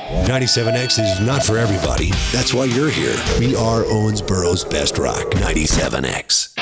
97X is not for everybody. That's why you're here. We are Owensboro's best rock. 97X.